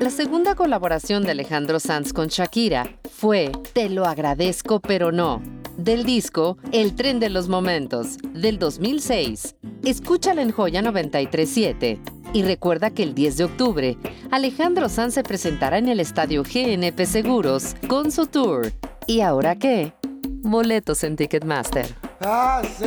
La segunda colaboración de Alejandro Sanz con Shakira fue Te lo agradezco pero no, del disco El tren de los momentos, del 2006. Escúchala en Joya 93.7. Y recuerda que el 10 de octubre, Alejandro Sanz se presentará en el Estadio GNP Seguros con su tour. ¿Y ahora qué? Boletos en Ticketmaster.